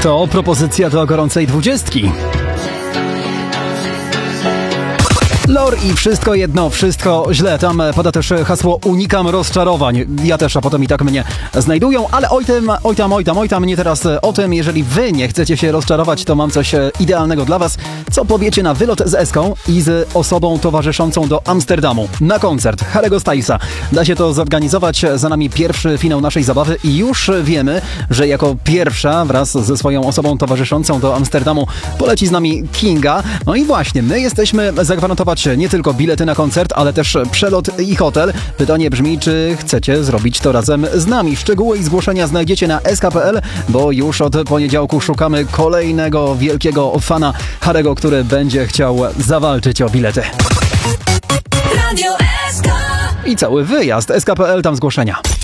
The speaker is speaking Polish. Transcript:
To propozycja do gorącej 20. Lor i wszystko jedno, wszystko źle. Tam pada też hasło unikam rozczarowań. Ja też, a potem i tak mnie znajdują, ale oj tam, nie teraz o tym. Jeżeli wy nie chcecie się rozczarować, to mam coś idealnego dla was. Co powiecie na wylot z Eską i z osobą towarzyszącą do Amsterdamu na koncert Harry'ego Stylesa? Da się to zorganizować. Za nami pierwszy finał naszej zabawy i już wiemy, że jako pierwsza wraz ze swoją osobą towarzyszącą do Amsterdamu poleci z nami Kinga. No i właśnie, my jesteśmy zagwarantować nie tylko bilety na koncert, ale też przelot i hotel. Pytanie brzmi, czy chcecie zrobić to razem z nami? Szczegóły i zgłoszenia znajdziecie na sk.pl, bo już od poniedziałku szukamy kolejnego wielkiego fana Harry'ego, który będzie chciał zawalczyć o bilety. Radio SK. I cały wyjazd. sk.pl, tam zgłoszenia.